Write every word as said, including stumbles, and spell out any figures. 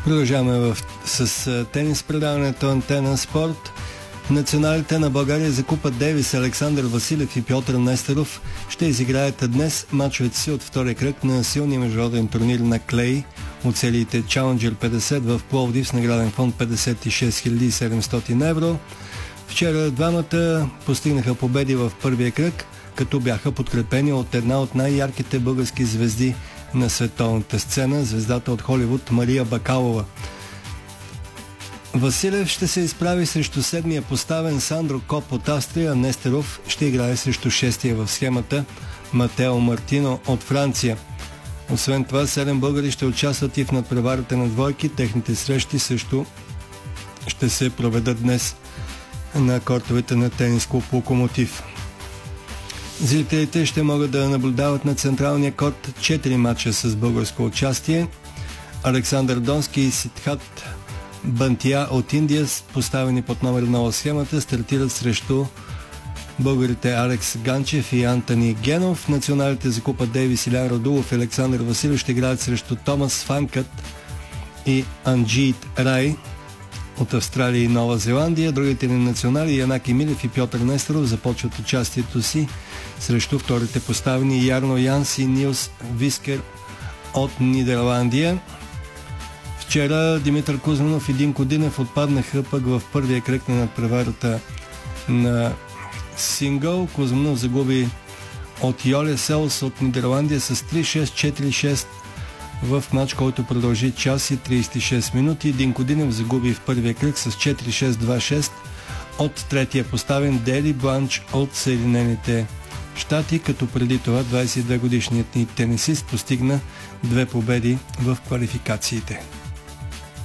Продължаваме в, с тенис предаването Антена Спорт. Националите на България за Купа Дейвис Александър Василев и Пьотър Нестеров ще изиграят днес мачовете си от втория кръг на силния международен турнир на клей от целите Challenger петдесет в Пловдив с награден фонд петдесет и шест хиляди и седемстотин евро. Вчера двамата постигнаха победи в първия кръг, като бяха подкрепени от една от най-ярките български звезди на световната сцена, звездата от Холивуд Мария Бакалова. Василев ще се изправи срещу седмия поставен Сандро Коп от Австрия, а Нестеров ще играе срещу шестия в схемата Матео Мартино от Франция. Освен това, седем българи ще участват и в надпреварата на двойки. Техните срещи също ще се проведат днес на кортовете на тенис клуб Локомотив. Зрителите ще могат да наблюдават на централния корт четири мача с българско участие. Александър Донски и Сидхат Бантия от Индия, поставени под номер едно в схемата, стартират срещу българите Алекс Ганчев и Антони Генов. Националите за Купа Дейвис Илян Радулов и Александър Василев ще играят срещу Томас Фанкът и Анджиит Рай от Австралия и Нова Зеландия. Другите ни национали Янаки Милев и Пьотър Нестеров започват участието си срещу вторите поставени Ярно Янс и Нилс Вискер от Нидерландия. Вчера Димитър Кузманов и Динко Динев отпаднаха пък в първия кръг на надпреварата на сингъл. Кузманов загуби от Йоле Селс от Нидерландия с три шест четири шест в матч, който продължи час и тридесет и шест минути. Динко Динев загуби в първия кръг с четири шест два шест от третия поставен Дели Бланч от Съединените щати, като преди това двадесет и две годишният ни тенисист постигна две победи в квалификациите.